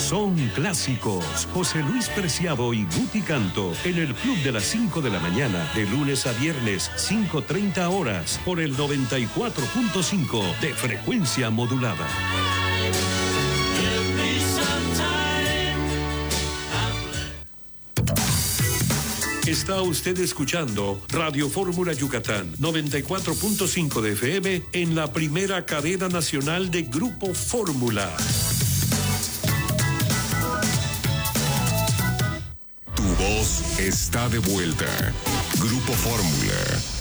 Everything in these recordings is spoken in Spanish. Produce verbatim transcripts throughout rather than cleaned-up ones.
son clásicos. José Luis Preciado y Guti Canto en el Club de las cinco de la mañana, de lunes a viernes, cinco treinta horas, por el noventa y cuatro punto cinco de frecuencia modulada. Está usted escuchando Radio Fórmula Yucatán, noventa y cuatro punto cinco de F M en la primera cadena nacional de Grupo Fórmula. Tu voz está de vuelta. Grupo Fórmula.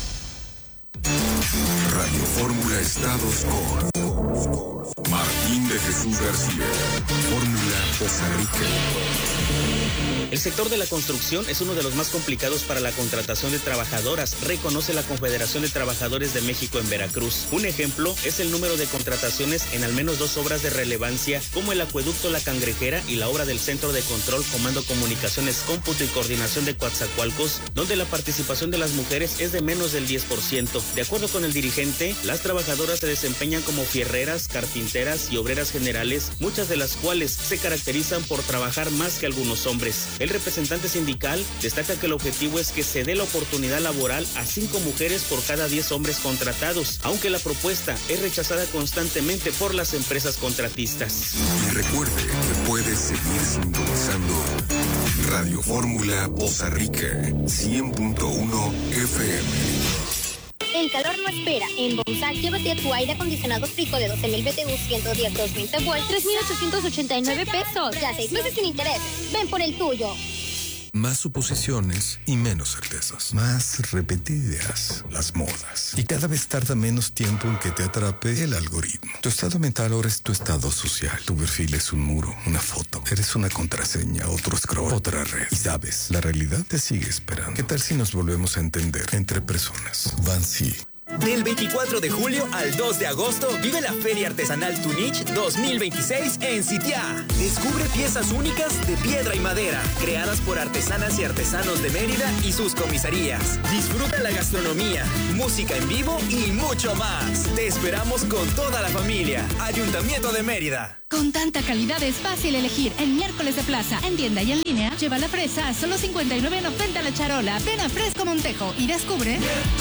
Radio Fórmula Estados con Martín de Jesús García. Fórmula Costa Rica. El sector de la construcción es uno de los más complicados para la contratación de trabajadoras, reconoce la Confederación de Trabajadores de México en Veracruz. Un ejemplo es el número de contrataciones en al menos dos obras de relevancia, como el acueducto La Cangrejera y la obra del Centro de Control, Comando, Comunicaciones, Cómputo y Coordinación de Coatzacoalcos, donde la participación de las mujeres es de menos del diez por ciento. De acuerdo con el dirigente, las trabajadoras se desempeñan como fierreras, carpinteras y obreras generales, muchas de las cuales se caracterizan por trabajar más que algunos hombres. El representante sindical destaca que el objetivo es que se dé la oportunidad laboral a cinco mujeres por cada diez hombres contratados, aunque la propuesta es rechazada constantemente por las empresas contratistas. Y recuerde que puedes seguir sintonizando Radio Fórmula Poza Rica cien punto uno F M. El calor no espera. En Bonsal, llévate tu aire acondicionado Frico de doce mil B T U, ciento diez, doscientos veinte volts, tres mil ochocientos ochenta y nueve pesos. Ya seis meses sin intereses. Ven por el tuyo. Más suposiciones y menos certezas. Más repetidas las modas. Y cada vez tarda menos tiempo en que te atrape el algoritmo. Tu estado mental ahora es tu estado social. Tu perfil es un muro, una foto. Eres una contraseña, otro scroll, otra red. Y sabes, la realidad te sigue esperando. ¿Qué tal si nos volvemos a entender entre personas? Bansi. Del veinticuatro de julio al dos de agosto, vive la Feria Artesanal Tunich dos mil veintiséis en Sitiá. Descubre piezas únicas de piedra y madera, creadas por artesanas y artesanos de Mérida y sus comisarías. Disfruta la gastronomía, música en vivo y mucho más. Te esperamos con toda la familia. Ayuntamiento de Mérida. Con tanta calidad es fácil elegir. En miércoles de plaza, en tienda y en línea, lleva la fresa a solo cincuenta y nueve noventa la charola. Ven a Fresco Montejo y descubre.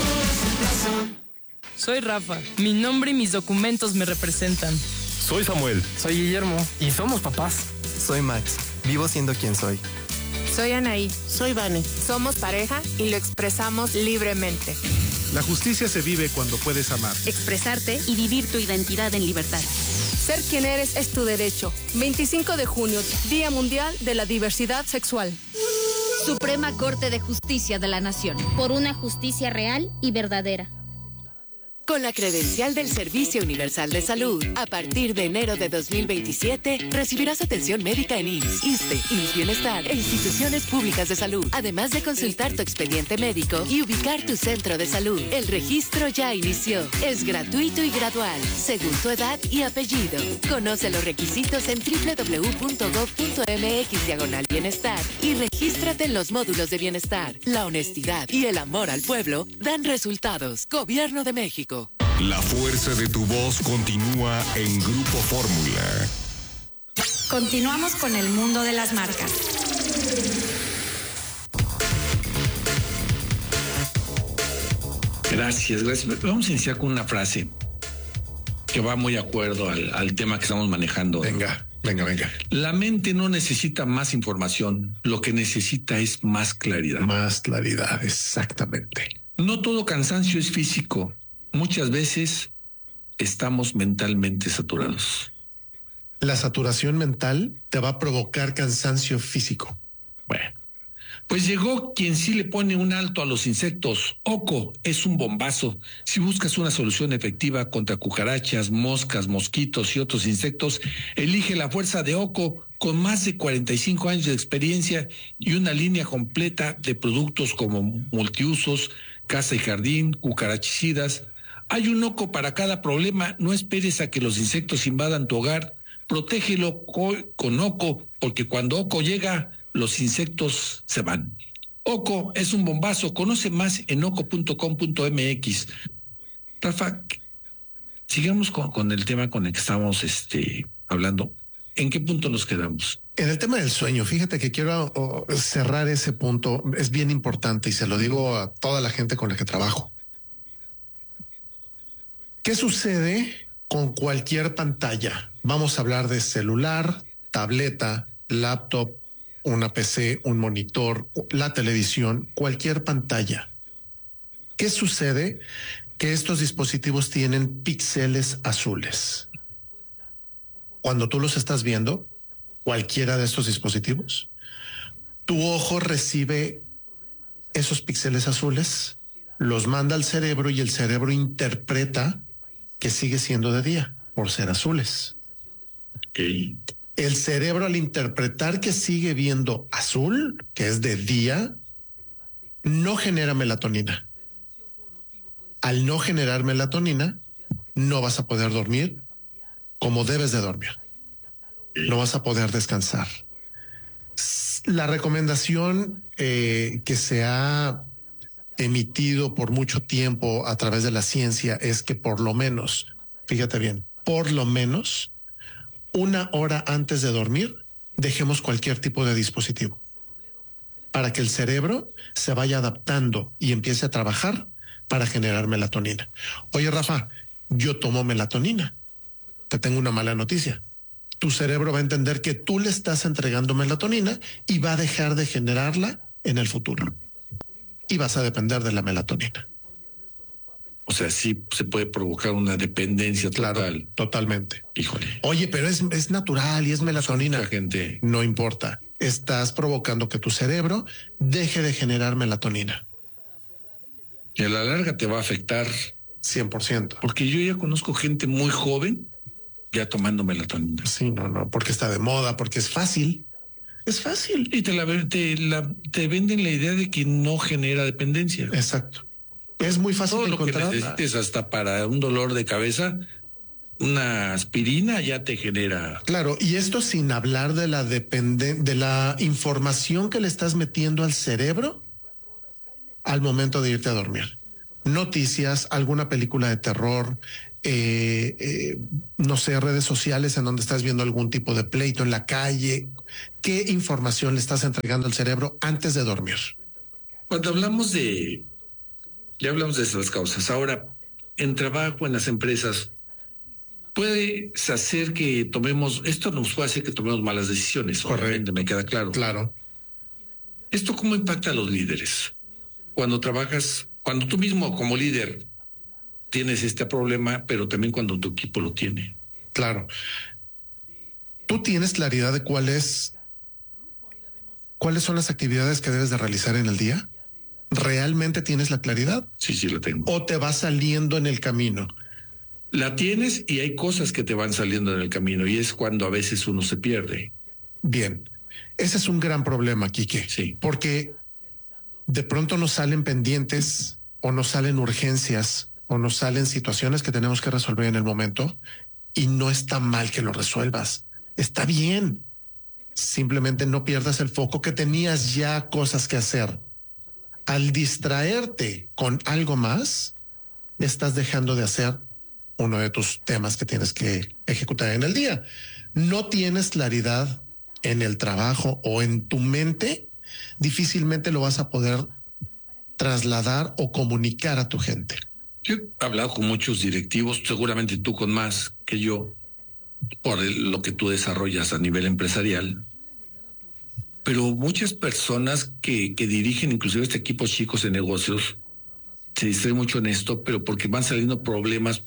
Soy Rafa. Mi nombre y mis documentos me representan. Soy Samuel. Soy Guillermo. Y somos papás. Soy Max. Vivo siendo quien soy. Soy Anaí. Soy Vane. Somos pareja y lo expresamos libremente. La justicia se vive cuando puedes amar, expresarte y vivir tu identidad en libertad. Ser quien eres es tu derecho. veinticinco de junio, Día Mundial de la Diversidad Sexual. Suprema Corte de Justicia de la Nación. Por una justicia real y verdadera. Con la credencial del Servicio Universal de Salud, a partir de enero de dos mil veintisiete, recibirás atención médica en I M S S, ISSSTE, I M S S Bienestar e instituciones públicas de salud, además de consultar tu expediente médico y ubicar tu centro de salud. El registro ya inició. Es gratuito y gradual, según tu edad y apellido. Conoce los requisitos en doble u doble u doble u punto gob punto eme equis diagonal bienestar y regístrate en los módulos de bienestar. La honestidad y el amor al pueblo dan resultados. Gobierno de México. La fuerza de tu voz continúa en Grupo Fórmula. Continuamos con el mundo de las marcas. Gracias, gracias. Vamos a iniciar con una frase que va muy de acuerdo al, al tema que estamos manejando. Venga, venga, venga. La mente no necesita más información, lo que necesita es más claridad. Más claridad, exactamente. No todo cansancio es físico. Muchas veces estamos mentalmente saturados. La saturación mental te va a provocar cansancio físico. Bueno, pues llegó quien sí le pone un alto a los insectos. Oco es un bombazo. Si buscas una solución efectiva contra cucarachas, moscas, mosquitos y otros insectos, elige la fuerza de Oco, con más de cuarenta y cinco años de experiencia y una línea completa de productos como multiusos, casa y jardín, cucarachicidas. Hay un Oco para cada problema. No esperes a que los insectos invadan tu hogar. Protégelo con Oco, porque cuando Oco llega, los insectos se van. Oco es un bombazo. Conoce más en oco punto com punto eme equis. Rafa, sigamos con, con el tema con el que estamos este, hablando. ¿En qué punto nos quedamos? En el tema del sueño, fíjate que quiero oh, cerrar ese punto. Es bien importante y se lo digo a toda la gente con la que trabajo. ¿Qué sucede con cualquier pantalla? Vamos a hablar de celular, tableta, laptop, una P C, un monitor, la televisión, cualquier pantalla. ¿Qué sucede? Que estos dispositivos tienen píxeles azules. Cuando tú los estás viendo, cualquiera de estos dispositivos, tu ojo recibe esos píxeles azules, los manda al cerebro y el cerebro interpreta que sigue siendo de día por ser azules. Okay. El cerebro, al interpretar que sigue viendo azul, que es de día, no genera melatonina. Al no generar melatonina, no vas a poder dormir como debes de dormir. No vas a poder descansar. La recomendación eh, que se ha emitido por mucho tiempo a través de la ciencia es que por lo menos, fíjate bien, por lo menos una hora antes de dormir, dejemos cualquier tipo de dispositivo para que el cerebro se vaya adaptando y empiece a trabajar para generar melatonina. Oye, Rafa, yo tomo melatonina. Te tengo una mala noticia. Tu cerebro va a entender que tú le estás entregando melatonina y va a dejar de generarla en el futuro. Y vas a depender de la melatonina. O sea, sí se puede provocar una dependencia total. Claro, totalmente. Híjole. Oye, pero es, es natural y es melatonina. Mucha gente. No importa. Estás provocando que tu cerebro deje de generar melatonina. Y a la larga te va a afectar. cien por ciento. Porque yo ya conozco gente muy joven ya tomando melatonina. Sí, no, no, porque está de moda, porque es fácil. Es fácil. Y te la, te la te venden la idea de que no genera dependencia. Exacto. Es muy fácil Todo encontrar. Lo que necesites hasta para un dolor de cabeza, una aspirina ya te genera. Claro, y esto sin hablar de la dependen de la información que le estás metiendo al cerebro al momento de irte a dormir. Noticias, alguna película de terror, eh, eh, no sé, redes sociales en donde estás viendo algún tipo de pleito en la calle. ¿Qué información le estás entregando al cerebro antes de dormir? Cuando hablamos de, ya hablamos de esas causas. Ahora, en trabajo, en las empresas, puede hacer que tomemos, esto nos puede hacer que tomemos malas decisiones. Correcto. Me queda claro. Claro. ¿Esto cómo impacta a los líderes? Cuando trabajas, cuando tú mismo como líder tienes este problema, pero también cuando tu equipo lo tiene. Claro. ¿Tú tienes claridad de cuál es, cuáles son las actividades que debes de realizar en el día? ¿Realmente tienes la claridad? Sí, sí la tengo. ¿O te va saliendo en el camino? La tienes y hay cosas que te van saliendo en el camino y es cuando a veces uno se pierde. Bien. Ese es un gran problema, Quique. Sí. Porque de pronto nos salen pendientes o nos salen urgencias o nos salen situaciones que tenemos que resolver en el momento y no está mal que lo resuelvas. Está bien. Simplemente no pierdas el foco que tenías ya cosas que hacer. Al distraerte con algo más, estás dejando de hacer uno de tus temas que tienes que ejecutar en el día. No tienes claridad en el trabajo o en tu mente, difícilmente lo vas a poder trasladar o comunicar a tu gente. Yo he hablado con muchos directivos, seguramente tú con más que yo, por el, lo que tú desarrollas a nivel empresarial, pero muchas personas que, que dirigen inclusive este equipos chicos de negocios se distraen mucho en esto, pero porque van saliendo problemas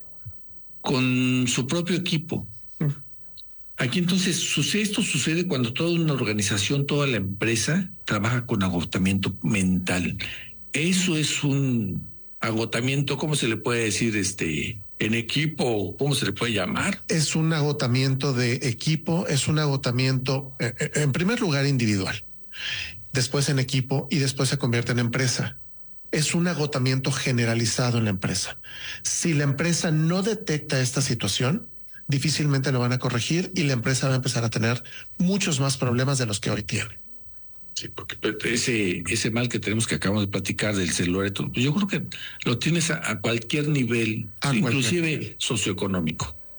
con su propio equipo. Aquí entonces sucede, esto sucede cuando toda una organización, toda la empresa trabaja con agotamiento mental. Eso es un agotamiento, ¿cómo se le puede decir? Este, en equipo, ¿cómo se le puede llamar? Es un agotamiento de equipo, es un agotamiento, eh, en primer lugar, individual, después en equipo y después se convierte en empresa. Es un agotamiento generalizado en la empresa. Si la empresa no detecta esta situación, difícilmente lo van a corregir y la empresa va a empezar a tener muchos más problemas de los que hoy tiene. Sí, porque ese, ese mal que tenemos que acabamos de platicar del celular, yo creo que lo tienes a, a cualquier nivel, a inclusive cualquier. socioeconómico.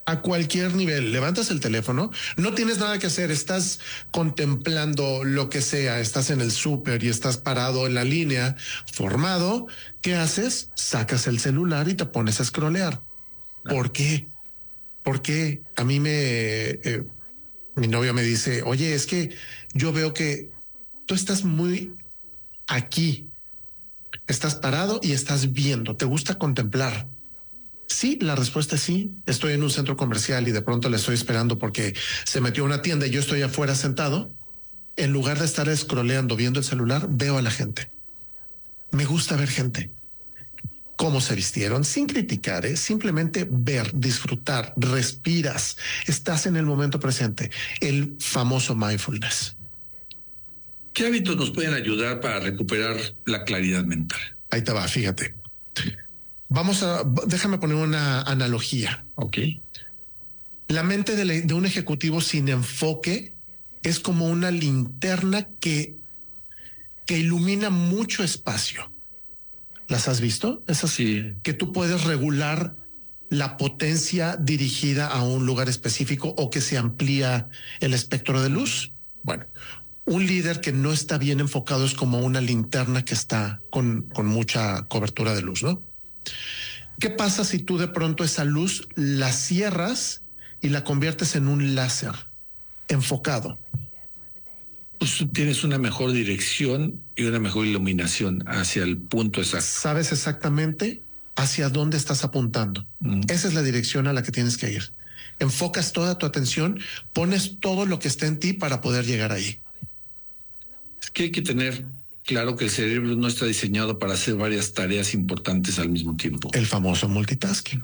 a cualquier nivel. Levantas el teléfono, no tienes nada que hacer, estás contemplando lo que sea, estás en el súper y estás parado en la línea, formado. ¿Qué haces? Sacas el celular y te pones a scrollear. ¿Por qué? Porque a mí me... Eh, mi novio me dice, oye, es que yo veo que tú estás muy aquí. Estás parado y estás viendo. ¿Te gusta contemplar? Sí, la respuesta es sí. Estoy en un centro comercial y de pronto le estoy esperando porque se metió a una tienda y yo estoy afuera sentado. En lugar de estar scrolleando, viendo el celular, veo a la gente. Me gusta ver gente. Cómo se vistieron, sin criticar, ¿eh? Simplemente ver, disfrutar, respiras, estás en el momento presente, el famoso mindfulness. ¿Qué hábitos nos pueden ayudar para recuperar la claridad mental? Ahí te va, fíjate. Vamos a, déjame poner una analogía. Ok. La mente de, de un ejecutivo sin enfoque es como una linterna que, que ilumina mucho espacio. ¿Las has visto? Es así, que tú puedes regular la potencia dirigida a un lugar específico o que se amplía el espectro de luz. Bueno, un líder que no está bien enfocado es como una linterna que está con, con mucha cobertura de luz, ¿no? ¿Qué pasa si tú de pronto esa luz la cierras y la conviertes en un láser enfocado? Pues tienes una mejor dirección y una mejor iluminación hacia el punto exacto. Sabes exactamente hacia dónde estás apuntando. Mm. Esa es la dirección a la que tienes que ir. Enfocas toda tu atención, pones todo lo que está en ti para poder llegar ahí. Es que hay que tener claro que el cerebro no está diseñado para hacer varias tareas importantes al mismo tiempo. El famoso multitasking.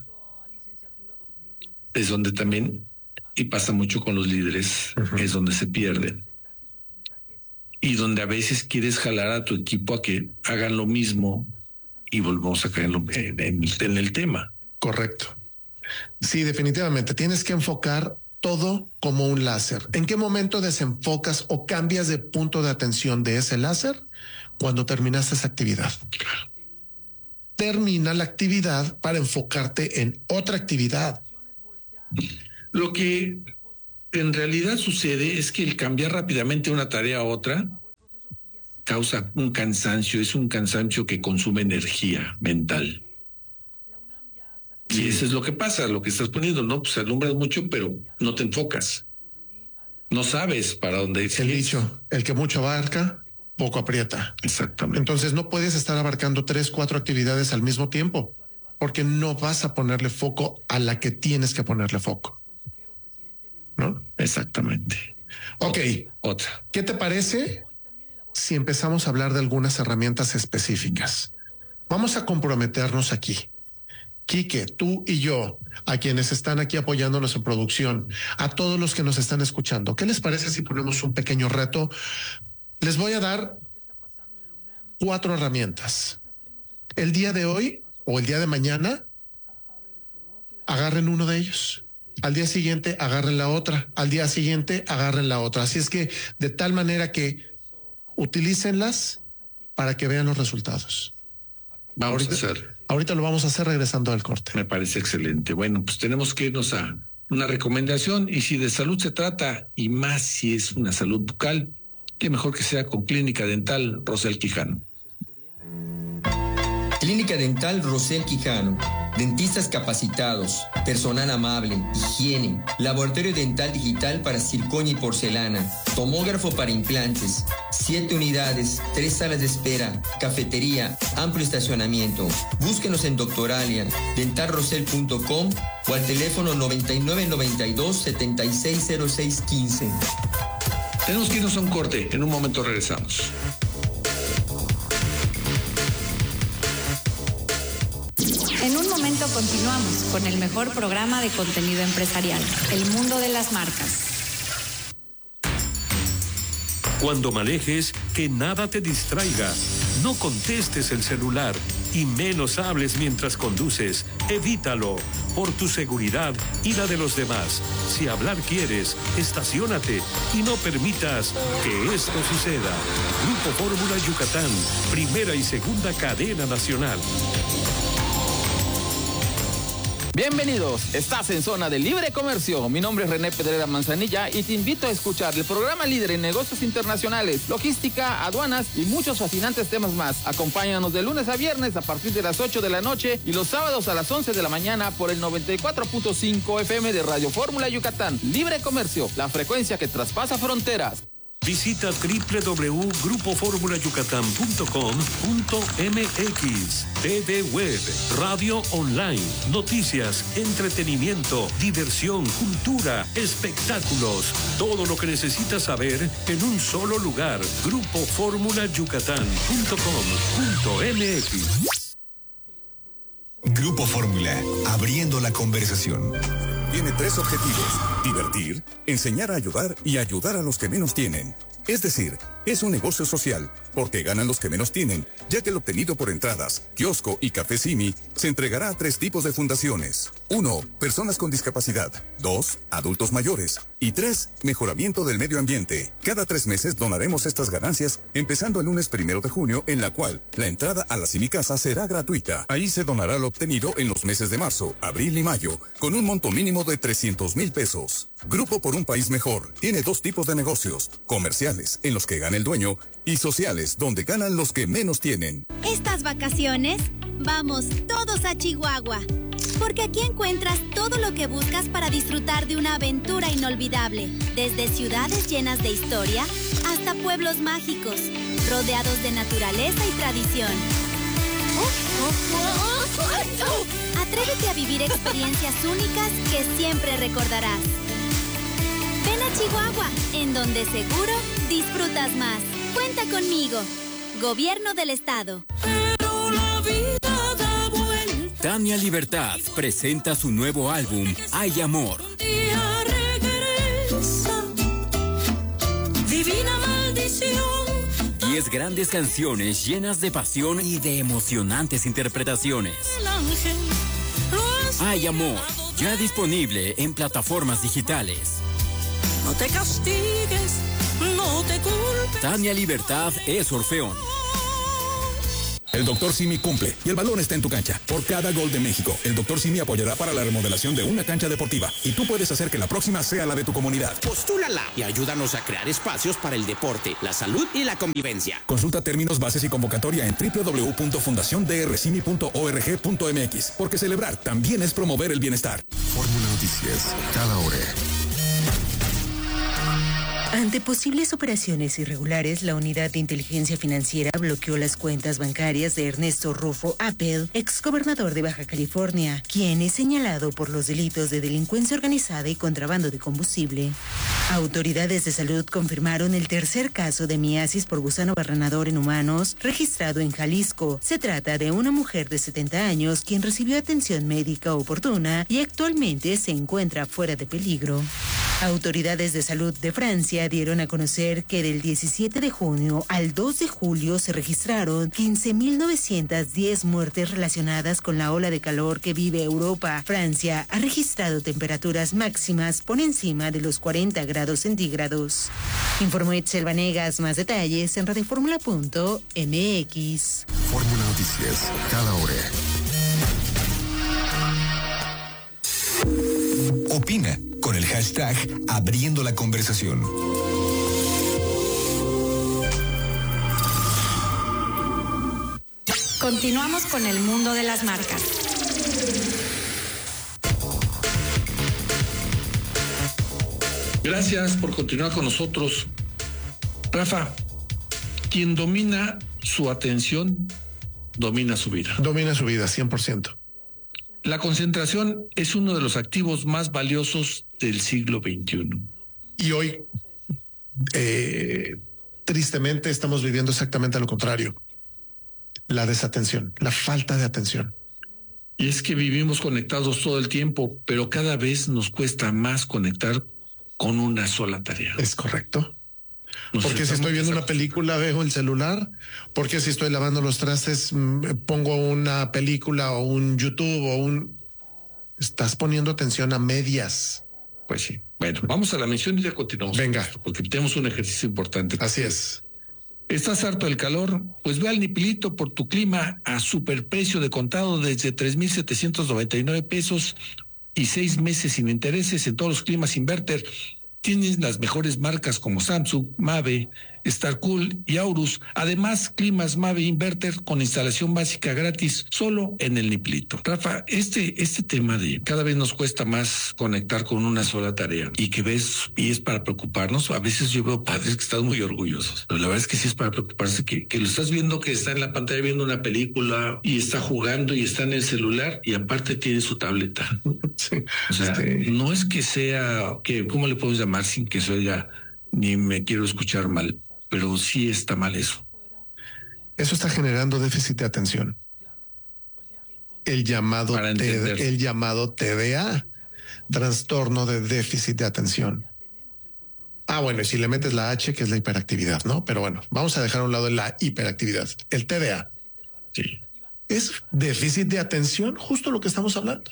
Es donde también, y pasa mucho con los líderes, uh-huh. es donde se pierden. Y donde a veces quieres jalar a tu equipo a que hagan lo mismo y volvemos a caer en, en, en el tema. Correcto. Sí, definitivamente. Tienes que enfocar todo como un láser. ¿En qué momento desenfocas o cambias de punto de atención de ese láser? Cuando terminaste esa actividad. Claro. Termina la actividad para enfocarte en otra actividad. Lo que en realidad sucede es que el cambiar rápidamente una tarea a otra causa un cansancio, es un cansancio que consume energía mental. Y eso es lo que pasa, lo que estás poniendo, ¿no? Pues alumbras mucho, pero no te enfocas. No sabes para dónde ir. El dicho, el que mucho abarca, poco aprieta. Exactamente. Entonces no puedes estar abarcando tres, cuatro actividades al mismo tiempo, porque no vas a ponerle foco a la que tienes que ponerle foco. ¿No? Exactamente. Ok. Otra. ¿Qué te parece si empezamos a hablar de algunas herramientas específicas? Vamos a comprometernos aquí. Quique, tú y yo, a quienes están aquí apoyándonos en producción, a todos los que nos están escuchando, ¿qué les parece si ponemos un pequeño reto? Les voy a dar cuatro herramientas. El día de hoy o el día de mañana, agarren uno de ellos. Al día siguiente, agarren la otra. Al día siguiente, agarren la otra. Así es que de tal manera que utilícenlas para que vean los resultados. Vamos ahorita, a hacer. Ahorita lo vamos a hacer regresando al corte. Me parece excelente. Bueno, pues tenemos que irnos a una recomendación y si de salud se trata y más si es una salud bucal, qué mejor que sea con Clínica Dental Rosel Quijano. Clínica Dental Rosel Quijano. Dentistas capacitados, personal amable, higiene, laboratorio dental digital para circonia y porcelana, tomógrafo para implantes, siete unidades, tres salas de espera, cafetería, amplio estacionamiento. Búsquenos en Doctoralia, dental rosel punto com o al teléfono noventa y nueve noventa y dos setenta y seis cero seis quince. Tenemos que irnos a un corte, en un momento regresamos. En un momento continuamos con el mejor programa de contenido empresarial, El Mundo de las Marcas. Cuando manejes, que nada te distraiga. No contestes el celular y menos hables mientras conduces. Evítalo, por tu seguridad y la de los demás. Si hablar quieres, estaciónate y no permitas que esto suceda. Grupo Fórmula Yucatán, primera y segunda cadena nacional. Bienvenidos, estás en Zona de Libre Comercio. Mi nombre es René Pedrera Manzanilla y te invito a escuchar el programa líder en negocios internacionales, logística, aduanas y muchos fascinantes temas más. Acompáñanos de lunes a viernes a partir de las ocho de la noche y los sábados a las once de la mañana por el noventa y cuatro punto cinco F M de Radio Fórmula Yucatán. Libre Comercio, la frecuencia que traspasa fronteras. Visita doble u doble u doble u punto grupo fórmula yucatán punto com punto m x. T V Web, radio online, noticias, entretenimiento, diversión, cultura, espectáculos. Todo lo que necesitas saber en un solo lugar. grupo fórmula yucatán punto com punto m x. Grupo Fórmula, abriendo la conversación. Tiene tres objetivos: divertir, enseñar a ayudar y ayudar a los que menos tienen. Es decir, es un negocio social, porque ganan los que menos tienen, ya que el obtenido por entradas, kiosco y café Simi se entregará a tres tipos de fundaciones. Uno, personas con discapacidad. Dos, adultos mayores. Y tres, mejoramiento del medio ambiente. Cada tres meses donaremos estas ganancias, empezando el lunes primero de junio, en la cual la entrada a la Simi Casa será gratuita. Ahí se donará lo obtenido en los meses de marzo, abril y mayo, con un monto mínimo de trescientos mil pesos. Grupo por un país mejor tiene dos tipos de negocios: comerciales, en los que gana el dueño, y sociales, donde ganan los que menos tienen. Estas vacaciones, vamos todos a Chihuahua, porque aquí encuentras todo lo que buscas para disfrutar de una aventura inolvidable, desde ciudades llenas de historia hasta pueblos mágicos, rodeados de naturaleza y tradición. Atrévete a vivir experiencias únicas que siempre recordarás. Ven a Chihuahua, en donde seguro disfrutas más. Cuenta conmigo. Gobierno del Estado. Pero la vida da vuelta. Tania Libertad presenta su nuevo álbum, Hay Amor. Día regresa. Divina maldición. Diez grandes canciones llenas de pasión y de emocionantes interpretaciones. El ángel lo Hay Amor, ya disponible en plataformas digitales. No te castigues, no te culpes. Tania Libertad es Orfeón. El doctor Simi cumple y el balón está en tu cancha. Por cada gol de México, el doctor Simi apoyará para la remodelación de una cancha deportiva. Y tú puedes hacer que la próxima sea la de tu comunidad. Postúlala y ayúdanos a crear espacios para el deporte, la salud y la convivencia. Consulta términos, bases y convocatoria en doble u doble u doble u punto fundación d r simi punto org punto m x. Porque celebrar también es promover el bienestar. Fórmula Noticias, cada hora. Ante posibles operaciones irregulares, la Unidad de Inteligencia Financiera bloqueó las cuentas bancarias de Ernesto Rufo Appel, exgobernador de Baja California, quien es señalado por los delitos de delincuencia organizada y contrabando de combustible. Autoridades de salud confirmaron el tercer caso de miasis por gusano barrenador en humanos registrado en Jalisco. Se trata de una mujer de setenta años quien recibió atención médica oportuna y actualmente se encuentra fuera de peligro. Autoridades de salud de Francia dieron a conocer que del diecisiete de junio al dos de julio se registraron quince mil novecientas diez muertes relacionadas con la ola de calor que vive Europa. Francia ha registrado temperaturas máximas por encima de los cuarenta grados centígrados. Informó Itzel Vanegas. Más detalles en radioformula punto m x. Fórmula Noticias, cada hora. Opina con el hashtag Abriendo la Conversación. Continuamos con el mundo de las marcas. Gracias por continuar con nosotros. Rafa, quien domina su atención, domina su vida. Domina su vida, cien por ciento. La concentración es uno de los activos más valiosos del siglo veintiuno. Y hoy, eh, tristemente, estamos viviendo exactamente lo contrario. La desatención, la falta de atención. Y es que vivimos conectados todo el tiempo, pero cada vez nos cuesta más conectar con una sola tarea. Es correcto. Porque si estoy viendo una película, veo el celular. Porque si estoy lavando los trastes, pongo una película o un YouTube o un... Estás poniendo atención a medias. Pues sí. Bueno, vamos a la mención y ya continuamos. Venga. Porque tenemos un ejercicio importante. Así es. ¿Estás harto del calor? Pues ve al Nipilito por tu clima a superprecio de contado desde tres mil setecientos noventa y nueve pesos y seis meses sin intereses en todos los climas inverter. Tienes las mejores marcas como Samsung, Mave, Starcool y Aurus. Además, climas Mave Inverter con instalación básica gratis solo en el Nipilito. Rafa, este, este tema de cada vez nos cuesta más conectar con una sola tarea y que ves y es para preocuparnos. A veces yo veo padres que están muy orgullosos, pero la verdad es que sí es para preocuparse que, que lo estás viendo, que está en la pantalla viendo una película y está jugando y está en el celular y aparte tiene su tableta. Sí, o sea, sí. No es que sea, que ¿cómo le podemos llamar sin que se oiga ni me quiero escuchar mal? Pero sí está mal eso. Eso está generando déficit de atención. El llamado, T, el llamado T D A, trastorno de déficit de atención. Ah, bueno, y si le metes la H, que es la hiperactividad, ¿no? Pero bueno, vamos a dejar a un lado la hiperactividad. El T D A. Sí. Es déficit de atención, justo lo que estamos hablando.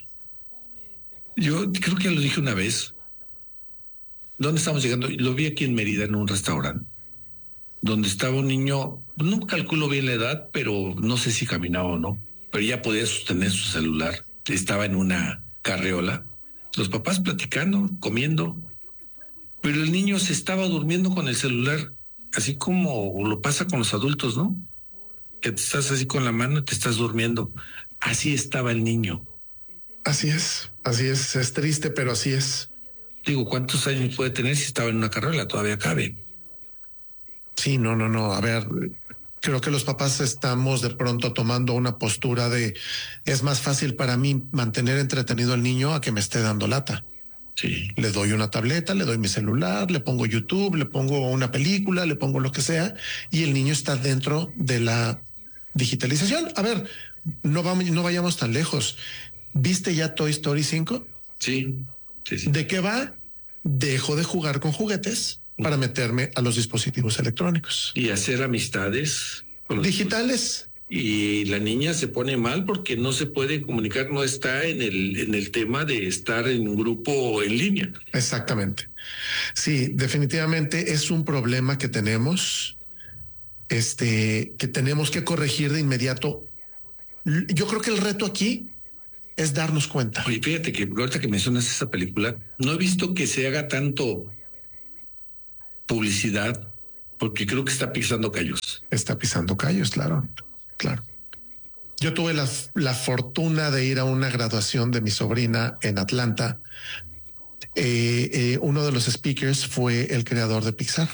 Yo creo que ya lo dije una vez. ¿Dónde estamos llegando? Lo vi aquí en Mérida, en un restaurante, donde estaba un niño, no calculo bien la edad, pero no sé si caminaba o no, pero ya podía sostener su celular. Estaba en una carreola, los papás platicando, comiendo, pero el niño se estaba durmiendo con el celular, así como lo pasa con los adultos, ¿no? Que te estás así con la mano y te estás durmiendo. Así estaba el niño. Así es, así es, es triste, pero así es. Digo, ¿cuántos años puede tener si estaba en una carreola? Todavía cabe. Sí, no, no, no. A ver, creo que los papás estamos de pronto tomando una postura de es más fácil para mí mantener entretenido al niño a que me esté dando lata. Sí. Le doy una tableta, le doy mi celular, le pongo YouTube, le pongo una película, le pongo lo que sea y el niño está dentro de la digitalización. A ver, no vamos, no vayamos tan lejos. ¿Viste ya Toy Story cinco? Sí, sí, sí. ¿De qué va? Dejo de jugar con juguetes para meterme a los dispositivos electrónicos. Y hacer amistades con digitales. Y la niña se pone mal porque no se puede comunicar, no está en el, en el tema de estar en un grupo en línea. Exactamente. Sí, definitivamente es un problema que tenemos, este, que tenemos que corregir de inmediato. Yo creo que el reto aquí es darnos cuenta. Oye, fíjate que ahorita que mencionas esa película, no he visto que se haga tanto publicidad porque creo que está pisando callos. Está pisando callos, claro, claro. Yo tuve la, la fortuna de ir a una graduación de mi sobrina en Atlanta. Eh, eh, uno de los speakers fue el creador de Pixar,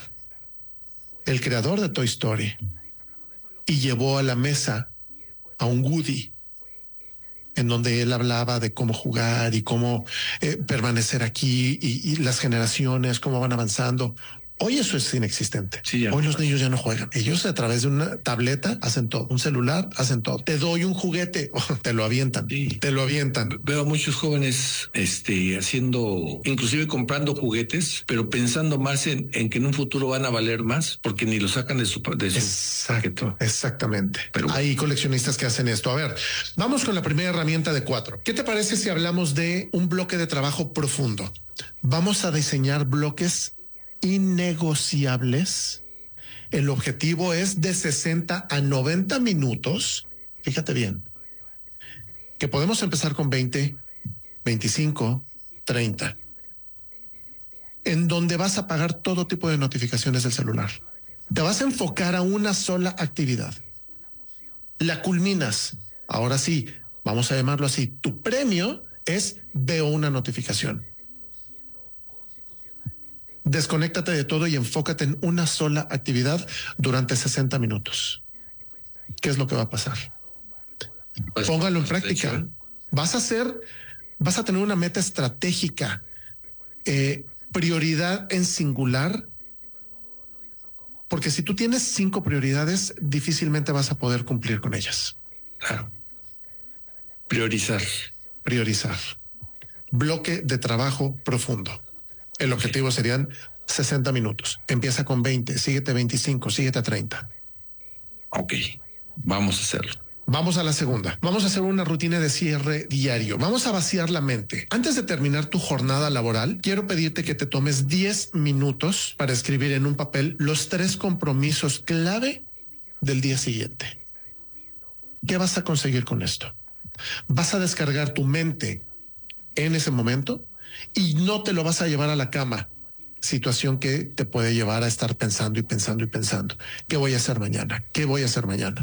el creador de Toy Story, y llevó a la mesa a un Woody, en donde él hablaba de cómo jugar y cómo eh, permanecer aquí y, y las generaciones, cómo van avanzando. Hoy eso es inexistente. Sí, Hoy los niños ya no juegan. Ellos a través de una tableta hacen todo. Un celular hacen todo. Te doy un juguete, oh, te lo avientan. Sí. Te lo avientan. Veo a muchos jóvenes este, haciendo, inclusive comprando juguetes, pero pensando más en, en que en un futuro van a valer más porque ni lo sacan de su, de su Exacto, paquete. Exactamente. Pero hay coleccionistas que hacen esto. A ver, vamos con la primera herramienta de cuatro. ¿Qué te parece si hablamos de un bloque de trabajo profundo? Vamos a diseñar bloques innegociables. El objetivo es de sesenta a noventa minutos. Fíjate bien, que podemos empezar con veinte, veinticinco, treinta, en donde vas a apagar todo tipo de notificaciones del celular. Te vas a enfocar a una sola actividad. La culminas. Ahora sí, vamos a llamarlo así. Tu premio es veo una notificación. Desconéctate de todo y enfócate en una sola actividad durante sesenta minutos. ¿Qué es lo que va a pasar? Pues, póngalo en práctica. Vas a hacer, vas a tener una meta estratégica, eh, prioridad en singular, porque si tú tienes cinco prioridades, difícilmente vas a poder cumplir con ellas. Claro. Priorizar. Priorizar. Bloque de trabajo profundo. El objetivo serían sesenta minutos. Empieza con veinte, síguete veinticinco, síguete a treinta. Ok, vamos a hacerlo. Vamos a la segunda. Vamos a hacer una rutina de cierre diario. Vamos a vaciar la mente. Antes de terminar tu jornada laboral, quiero pedirte que te tomes diez minutos para escribir en un papel los tres compromisos clave del día siguiente. ¿Qué vas a conseguir con esto? Vas a descargar tu mente en ese momento y no te lo vas a llevar a la cama. Situación que te puede llevar a estar pensando y pensando y pensando. ¿Qué voy a hacer mañana? ¿Qué voy a hacer mañana?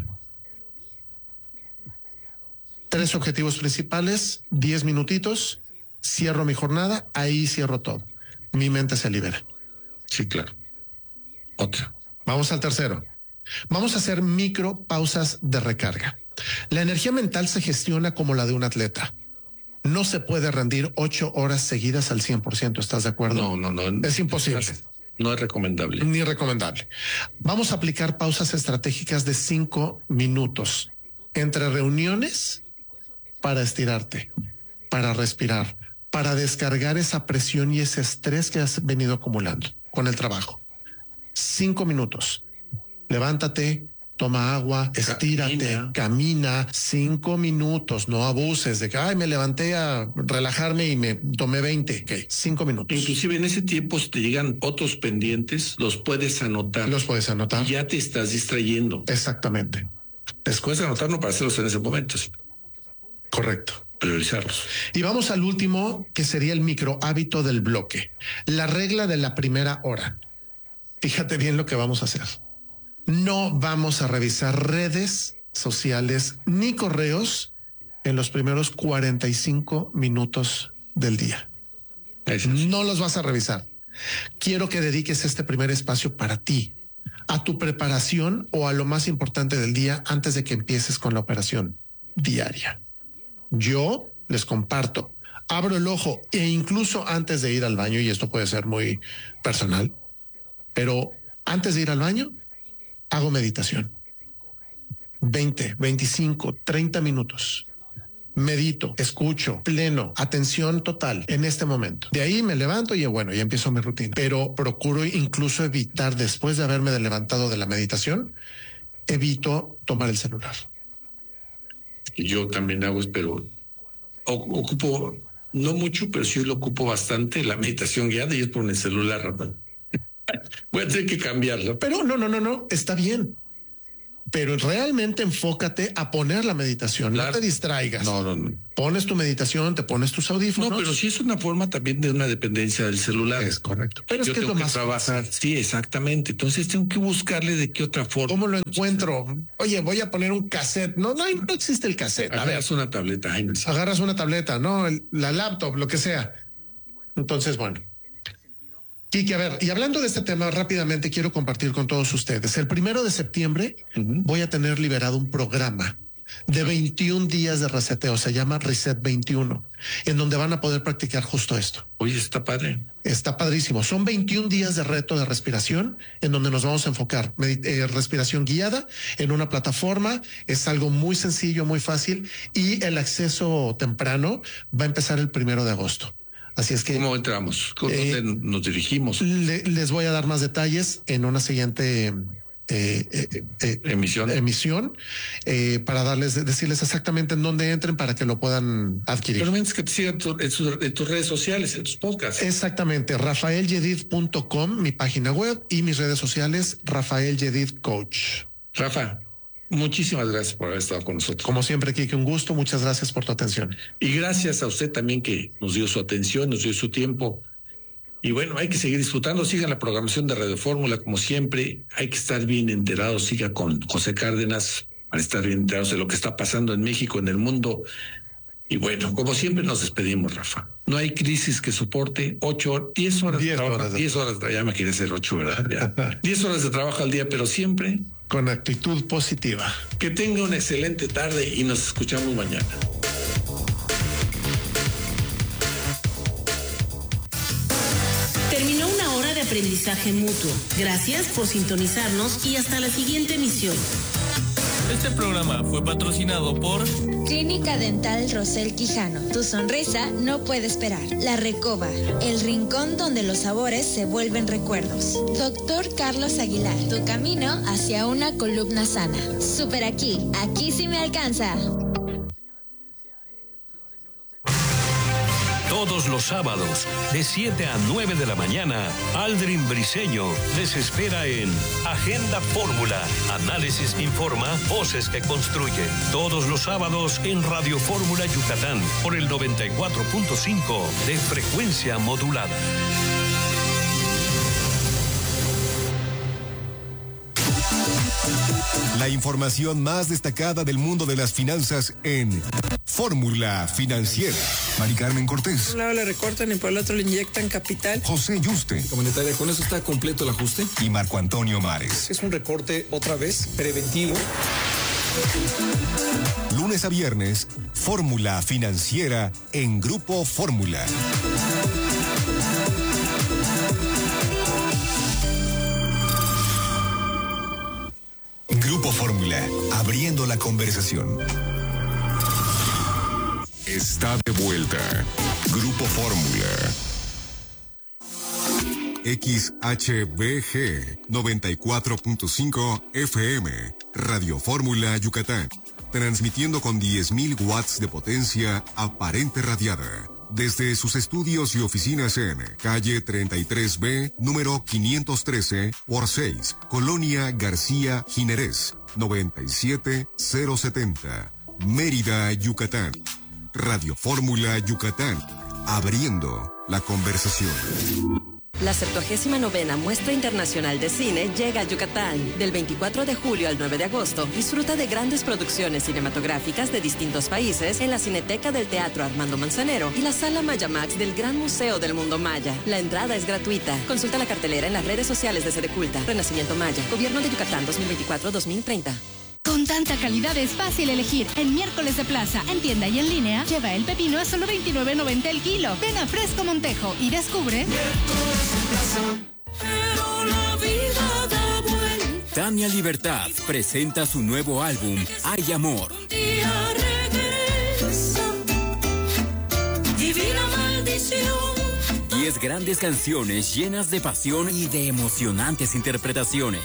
Tres objetivos principales, diez minutitos, cierro mi jornada, ahí cierro todo. Mi mente se libera. Sí, claro. Otra. Vamos al tercero. Vamos a hacer micro pausas de recarga. La energía mental se gestiona como la de un atleta. No se puede rendir ocho horas seguidas al cien por ciento. ¿Estás de acuerdo? No, no, no. Es imposible. No es recomendable. Ni recomendable. Vamos a aplicar pausas estratégicas de cinco minutos entre reuniones para estirarte, para respirar, para descargar esa presión y ese estrés que has venido acumulando con el trabajo. Cinco minutos. Levántate, toma agua, estírate, camina. camina. Cinco minutos. No abuses de que ay, me levanté a relajarme y me tomé veinte. Okay, cinco minutos. Inclusive en ese tiempo, si te llegan otros pendientes, los puedes anotar. Los puedes anotar. Y ya te estás distrayendo. Exactamente. Después de anotarlo para hacerlos en ese momento. Correcto. Priorizarlos. Y vamos al último, que sería el micro hábito del bloque. La regla de la primera hora. Fíjate bien lo que vamos a hacer. No vamos a revisar redes sociales ni correos en los primeros cuarenta y cinco minutos del día. No los vas a revisar. Quiero que dediques este primer espacio para ti, a tu preparación o a lo más importante del día antes de que empieces con la operación diaria. Yo les comparto, abro el ojo e incluso antes de ir al baño, y esto puede ser muy personal, pero antes de ir al baño, hago meditación. veinte, veinticinco, treinta minutos. Medito, escucho, pleno, atención total en este momento. De ahí me levanto y bueno, ya empiezo mi rutina. Pero procuro incluso evitar, después de haberme levantado de la meditación, evito tomar el celular. Yo también hago, pero ocupo, no mucho, pero sí lo ocupo bastante, la meditación guiada, y es por el celular, Rafa. Voy a tener que cambiarlo. Pero no, no, no, no, está bien. Pero realmente enfócate a poner la meditación, claro. No te distraigas. No, no, no. Pones tu meditación, te pones tus audífonos. No, pero sí es una forma también de una dependencia del celular. Es correcto. Pero yo es que tengo es lo que más trabajar. fácil. Sí, exactamente. Entonces tengo que buscarle de qué otra forma. ¿Cómo lo encuentro? Oye, voy a poner un cassette. No, no, no existe el cassette. Agarras una tableta. Ay, no sé. Agarras una tableta, no, el, la laptop, lo que sea. Entonces, bueno. Kiki, a ver, y hablando de este tema rápidamente, quiero compartir con todos ustedes. El primero de septiembre uh-huh. voy a tener liberado un programa de veintiún días de reseteo. Se llama Reset veintiuno, en donde van a poder practicar justo esto. Oye, está padre. Está padrísimo. Son veintiún días de reto de respiración, en donde nos vamos a enfocar. Medit- eh, respiración guiada en una plataforma. Es algo muy sencillo, muy fácil. Y el acceso temprano va a empezar el primero de agosto. Así es que... ¿Cómo entramos? ¿Con eh, dónde nos dirigimos? Le, les voy a dar más detalles en una siguiente eh, eh, eh, emisión, emisión eh, para darles, decirles exactamente en dónde entren para que lo puedan adquirir. Pero menos que te sigan tu, en, su, en tus redes sociales, en tus podcasts. Exactamente. rafael yedid punto com, mi página web, y mis redes sociales, Rafael Yedid Coach. Rafa, muchísimas gracias por haber estado con nosotros. Como siempre, Kike, un gusto. Muchas gracias por tu atención. Y gracias a usted también que nos dio su atención, nos dio su tiempo. Y bueno, hay que seguir disfrutando. Sigan la programación de Radio Fórmula, como siempre. Hay que estar bien enterados. Siga con José Cárdenas para estar bien enterados de lo que está pasando en México, en el mundo. Y bueno, como siempre nos despedimos, Rafa. No hay crisis que soporte ocho, diez horas diez de trabajo. Horas de... Diez horas, ya me quiere hacer ocho, ¿verdad? Ya. Diez horas de trabajo al día, pero siempre con actitud positiva. Que tenga una excelente tarde y nos escuchamos mañana. Terminó una hora de aprendizaje mutuo. Gracias por sintonizarnos y hasta la siguiente emisión. Este programa fue patrocinado por Clínica Dental Rosel Quijano. Tu sonrisa no puede esperar. La Recoba, el rincón donde los sabores se vuelven recuerdos. Doctor Carlos Aguilar, tu camino hacia una columna sana. Super aquí, aquí sí me alcanza. Todos los sábados, de siete a nueve de la mañana, Aldrin Briseño les espera en Agenda Fórmula. Análisis que informa, voces que construyen. Todos los sábados en Radio Fórmula Yucatán, por el noventa y cuatro punto cinco de frecuencia modulada. La información más destacada del mundo de las finanzas en Fórmula Financiera. Mari Carmen Cortés. Por un lado le recortan y por el otro le inyectan capital. José Yuste. Comunitaria, ¿con eso está completo el ajuste? Y Marco Antonio Mares. Es un recorte otra vez preventivo. Lunes a viernes, Fórmula Financiera en Grupo Fórmula. Grupo Fórmula, abriendo la conversación. Está de vuelta. Grupo Fórmula. X H B G noventa y cuatro punto cinco F M, Radio Fórmula Yucatán. Transmitiendo con diez mil watts de potencia aparente radiada. Desde sus estudios y oficinas en calle treinta y tres B, número quinientos trece por seis, Colonia García Ginerés, noventa y siete mil setenta, Mérida, Yucatán. Radio Fórmula Yucatán, abriendo la conversación. La septuagésima novena Muestra Internacional de Cine llega a Yucatán. Del veinticuatro de julio al nueve de agosto, disfruta de grandes producciones cinematográficas de distintos países en la Cineteca del Teatro Armando Manzanero y la Sala Maya Max del Gran Museo del Mundo Maya. La entrada es gratuita. Consulta la cartelera en las redes sociales de Sedeculta. Renacimiento Maya. Gobierno de Yucatán dos mil veinticuatro a dos mil treinta. Con tanta calidad es fácil elegir. En Miércoles de Plaza, en tienda y en línea, lleva el pepino a solo veintinueve noventa el kilo. Ven a Fresco Montejo y descubre. Pero la vida da vuelta. Tania Libertad presenta su nuevo álbum, Hay Amor. Un día regresa. Divina maldición. Diez grandes canciones llenas de pasión y de emocionantes interpretaciones.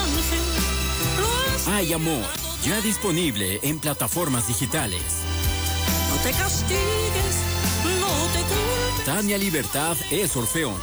Hay Amor, ya disponible en plataformas digitales. No te castigues, no te culpes. Tania Libertad es Orfeón.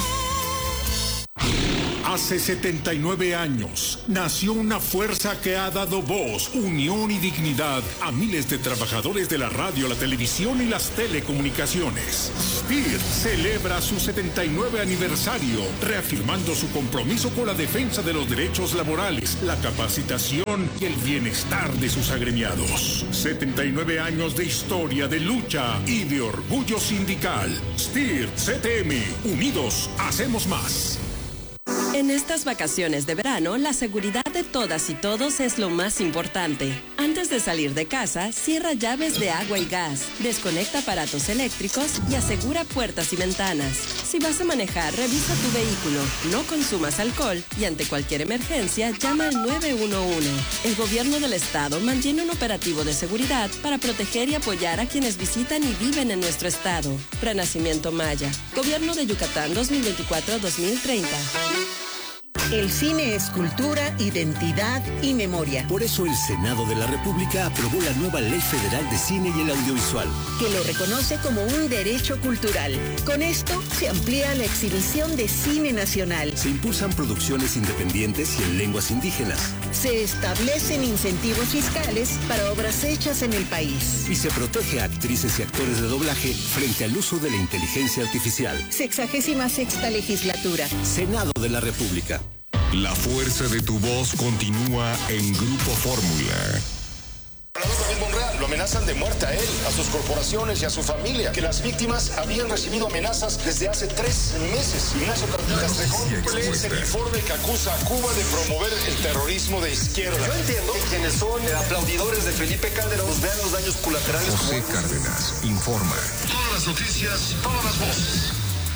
Hace setenta y nueve años nació una fuerza que ha dado voz, unión y dignidad a miles de trabajadores de la radio, la televisión y las telecomunicaciones. S P I R celebra su setenta y nueve aniversario, reafirmando su compromiso con la defensa de los derechos laborales, la capacitación y el bienestar de sus agremiados. setenta y nueve años de historia, de lucha y de orgullo sindical. S P I R C T M, unidos hacemos más. En estas vacaciones de verano, la seguridad de todas y todos es lo más importante. Antes de salir de casa, cierra llaves de agua y gas, desconecta aparatos eléctricos y asegura puertas y ventanas. Si vas a manejar, revisa tu vehículo, no consumas alcohol y ante cualquier emergencia, llama al nueve uno uno. El gobierno del estado mantiene un operativo de seguridad para proteger y apoyar a quienes visitan y viven en nuestro estado. Renacimiento Maya. Gobierno de Yucatán dos mil veinticuatro a dos mil treinta. El cine es cultura, identidad y memoria. Por eso el Senado de la República aprobó la nueva Ley Federal de Cine y el Audiovisual, que lo reconoce como un derecho cultural. Con esto se amplía la exhibición de cine nacional. Se impulsan producciones independientes y en lenguas indígenas. Se establecen incentivos fiscales para obras hechas en el país. Y se protege a actrices y actores de doblaje frente al uso de la inteligencia artificial. Sexagésima sexta legislatura. Senado de la República. La fuerza de tu voz continúa en Grupo Fórmula. Lo amenazan de muerte a él, a sus corporaciones y a su familia, que las víctimas habían recibido amenazas desde hace tres meses. Ignacio Castrejón es el informe que acusa a Cuba de promover el terrorismo de izquierda. Yo entiendo que quienes son aplaudidores de Felipe Calderón vean los daños colaterales. José como... Cárdenas informa. Todas las noticias, todas las voces.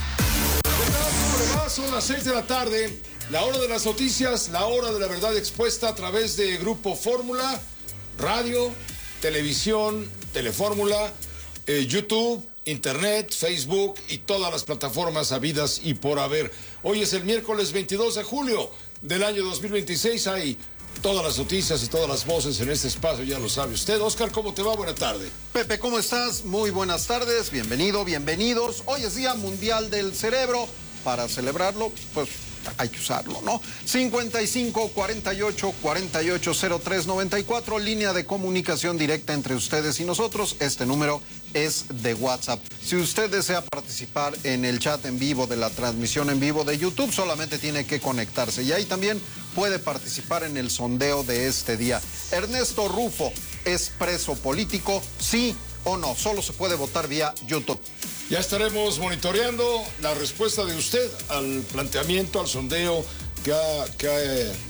Son las seis de la tarde, la hora de las noticias, la hora de la verdad expuesta a través de Grupo Fórmula. radio, televisión, Telefórmula, eh, YouTube, Internet, Facebook y todas las plataformas habidas y por haber. Hoy es el miércoles veintidós de julio del año dos mil veintiséis. Hay todas las noticias y todas las voces en este espacio, ya lo sabe usted. Oscar, ¿cómo te va? Buena tarde. Pepe, ¿cómo estás? Muy buenas tardes, bienvenido, bienvenidos. Hoy es Día Mundial del Cerebro. Para celebrarlo, pues hay que usarlo, ¿no? cincuenta y cinco, cuarenta y ocho, cuarenta y ocho, cero tres, noventa y cuatro, línea de comunicación directa entre ustedes y nosotros. Este número es de WhatsApp. Si usted desea participar en el chat en vivo de la transmisión en vivo de YouTube, solamente tiene que conectarse. Y ahí también puede participar en el sondeo de este día. Ernesto Rufo, ¿es preso político? ¿Sí o no? Solo se puede votar vía YouTube. Ya estaremos monitoreando la respuesta de usted al planteamiento, al sondeo que ha, que ha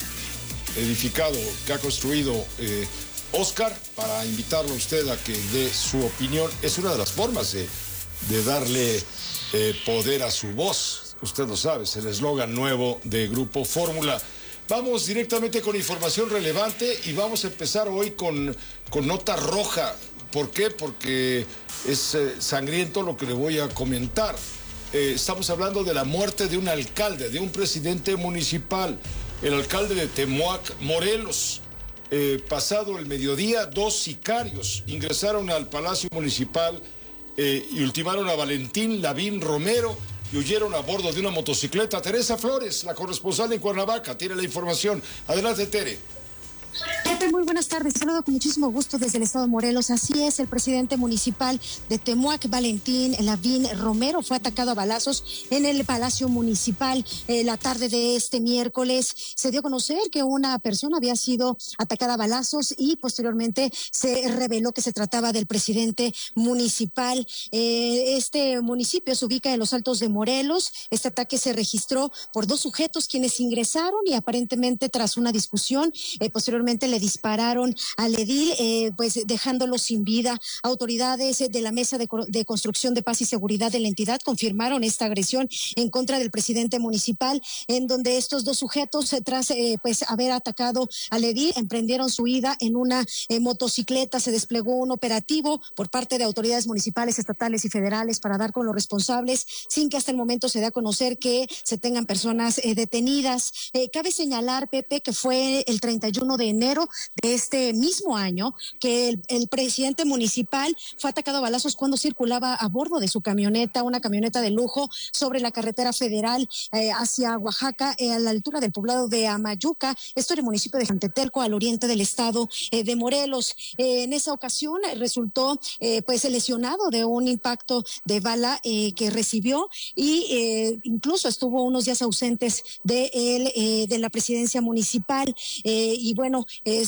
edificado, que ha construido eh, Oscar, para invitarlo a usted a que dé su opinión. Es una de las formas de, de darle eh, poder a su voz. Usted lo sabe, es el eslogan nuevo de Grupo Fórmula. Vamos directamente con información relevante y vamos a empezar hoy con, con nota roja. ¿Por qué? Porque es eh, sangriento lo que le voy a comentar. Eh, estamos hablando de la muerte de un alcalde, de un presidente municipal, el alcalde de Temuac, Morelos. Eh, pasado el mediodía, dos sicarios ingresaron al Palacio Municipal eh, y ultimaron a Valentín Lavín Romero y huyeron a bordo de una motocicleta. Teresa Flores, la corresponsal en Cuernavaca, tiene la información. Adelante, Tere. Pepe, muy buenas tardes. Saludo con muchísimo gusto desde el estado de Morelos. Así es, el presidente municipal de Temuac, Valentín Lavín Romero, fue atacado a balazos en el Palacio Municipal eh, la tarde de este miércoles. Se dio a conocer que una persona había sido atacada a balazos y posteriormente se reveló que se trataba del presidente municipal. Eh, este municipio se ubica en los Altos de Morelos. Este ataque se registró por dos sujetos quienes ingresaron y aparentemente tras una discusión, eh, posteriormente le dispararon al edil, eh, pues dejándolo sin vida. Autoridades de la Mesa de, de Construcción de Paz y Seguridad de la entidad confirmaron esta agresión en contra del presidente municipal, en donde estos dos sujetos, tras eh, pues haber atacado al edil, emprendieron su huida en una eh, motocicleta. Se desplegó un operativo por parte de autoridades municipales, estatales y federales para dar con los responsables, sin que hasta el momento se dé a conocer que se tengan personas eh, detenidas. Eh, cabe señalar, Pepe, que fue el treinta y uno de enero de este mismo año que el, el presidente municipal fue atacado a balazos cuando circulaba a bordo de su camioneta, una camioneta de lujo, sobre la carretera federal eh, hacia Oaxaca, eh, a la altura del poblado de Amayuca, esto en el municipio de Jantetelco, al oriente del estado eh, de Morelos. Eh, en esa ocasión eh, resultó eh, pues lesionado de un impacto de bala eh, que recibió y eh, incluso estuvo unos días ausentes de, el, eh, de la presidencia municipal. Eh, y bueno, Eh,